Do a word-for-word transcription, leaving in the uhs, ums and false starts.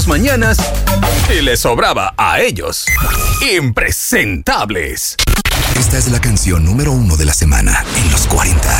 tus mañanas y les sobraba a ellos. Impresentables. Esta es la canción número uno de la semana en los cuarenta.